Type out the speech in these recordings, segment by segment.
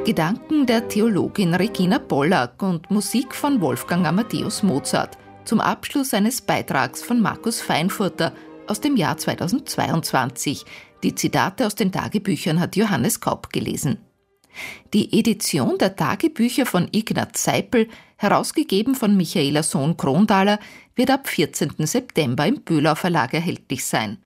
Gedanken der Theologin Regina Pollack und Musik von Wolfgang Amadeus Mozart zum Abschluss eines Beitrags von Markus Feinfurter aus dem Jahr 2022. Die Zitate aus den Tagebüchern hat Johannes Kaup gelesen. Die Edition der Tagebücher von Ignaz Seipel, herausgegeben von Michaela Sohn-Krondaler, wird ab 14. September im Böhlau Verlag erhältlich sein.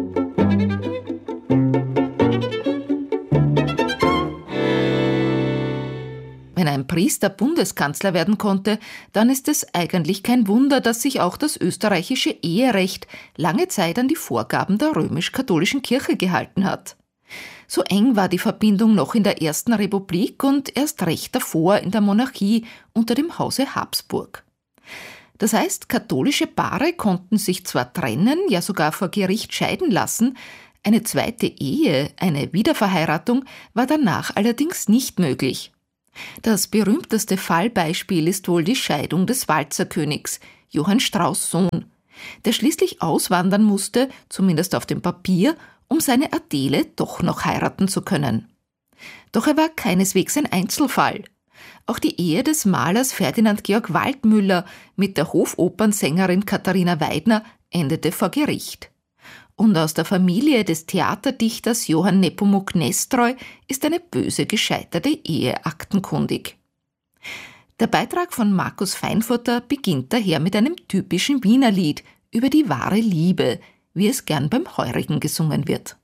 Wenn ein Priester Bundeskanzler werden konnte, dann ist es eigentlich kein Wunder, dass sich auch das österreichische Eherecht lange Zeit an die Vorgaben der römisch-katholischen Kirche gehalten hat. So eng war die Verbindung noch in der Ersten Republik und erst recht davor in der Monarchie unter dem Hause Habsburg. Das heißt, katholische Paare konnten sich zwar trennen, ja sogar vor Gericht scheiden lassen, eine zweite Ehe, eine Wiederverheiratung, war danach allerdings nicht möglich. Das berühmteste Fallbeispiel ist wohl die Scheidung des Walzerkönigs, Johann Strauß' Sohn, der schließlich auswandern musste, zumindest auf dem Papier, um seine Adele doch noch heiraten zu können. Doch er war keineswegs ein Einzelfall. Auch die Ehe des Malers Ferdinand Georg Waldmüller mit der Hofopernsängerin Katharina Weidner endete vor Gericht. Und aus der Familie des Theaterdichters Johann Nepomuk Nestroy ist eine böse gescheiterte Ehe aktenkundig. Der Beitrag von Markus Feinfurter beginnt daher mit einem typischen Wiener Lied über die wahre Liebe, wie es gern beim Heurigen gesungen wird.